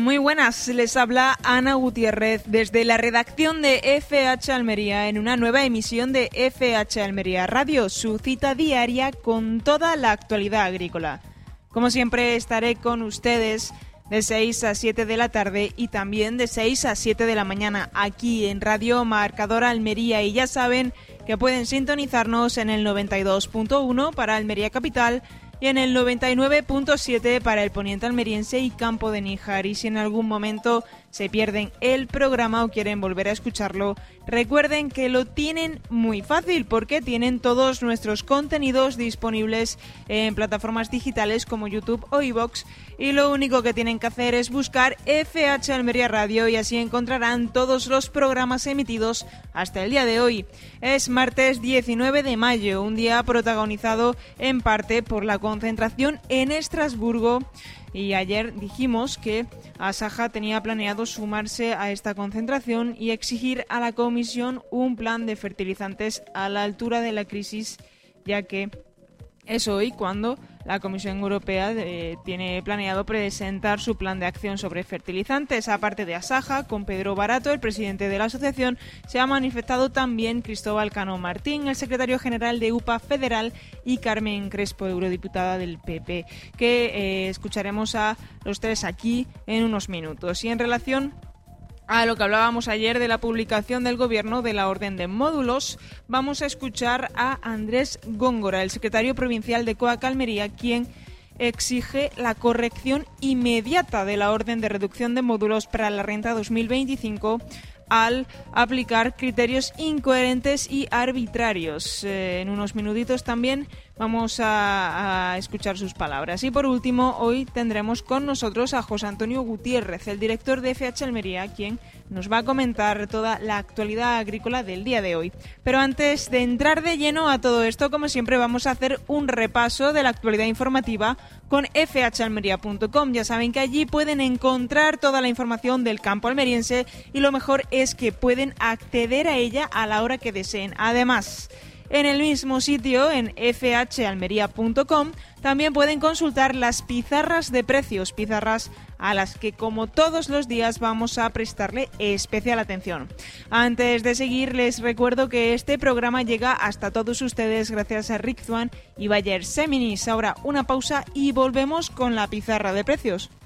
Muy buenas, les habla Ana Gutiérrez desde la redacción de FH Almería en una nueva emisión de FH Almería Radio, su cita diaria con toda la actualidad agrícola. Como siempre estaré con ustedes de 6 a 7 de la tarde y también de 6 a 7 de la mañana aquí en Radio Marcador Almería, y ya saben que pueden sintonizarnos en el 92.1 para Almería Capital y en el 99.7 para el poniente almeriense y Campo de Níjar. Y si en algún momento se pierden el programa o quieren volver a escucharlo, recuerden que lo tienen muy fácil porque tienen todos nuestros contenidos disponibles en plataformas digitales como YouTube o iVoox, y lo único que tienen que hacer es buscar FH Almería Radio y así encontrarán todos los programas emitidos hasta el día de hoy. Es martes 19 de mayo, un día protagonizado en parte por la concentración en Estrasburgo. Y ayer dijimos que Asaja tenía planeado sumarse a esta concentración y exigir a la Comisión un plan de fertilizantes a la altura de la crisis, ya que es hoy cuando la Comisión Europea tiene planeado presentar su plan de acción sobre fertilizantes. Aparte de Asaja, con Pedro Barato, el presidente de la asociación, se ha manifestado también Cristóbal Cano Martín, el secretario general de UPA Federal, y Carmen Crespo, eurodiputada del PP, que escucharemos a los tres aquí en unos minutos. Y en relación a lo que hablábamos ayer de la publicación del Gobierno de la Orden de Módulos, vamos a escuchar a Andrés Góngora, el secretario provincial de COAC Almería, quien exige la corrección inmediata de la Orden de Reducción de Módulos para la renta 2025 al aplicar criterios incoherentes y arbitrarios. En unos minutitos también vamos a escuchar sus palabras. Y por último, hoy tendremos con nosotros a José Antonio Gutiérrez, el director de FH Almería, quien nos va a comentar toda la actualidad agrícola del día de hoy. Pero antes de entrar de lleno a todo esto, como siempre, vamos a hacer un repaso de la actualidad informativa con fhalmería.com. Ya saben que allí pueden encontrar toda la información del campo almeriense y lo mejor es que pueden acceder a ella a la hora que deseen. Además, en el mismo sitio, en fhalmería.com, también pueden consultar las pizarras de precios, pizarras a las que, como todos los días, vamos a prestarle especial atención. Antes de seguir, les recuerdo que este programa llega hasta todos ustedes gracias a Rick Swan y Bayer Seminis. Ahora una pausa y volvemos con la pizarra de precios.